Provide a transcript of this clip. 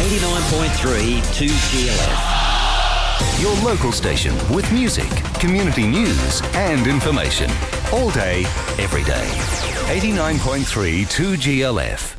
89.3 2GLF. Your local station with music, community news and information. All day, every day. 89.3 2GLF.